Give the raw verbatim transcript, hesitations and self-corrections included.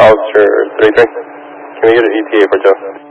Hollister three three. Can we get an E T A for Joe?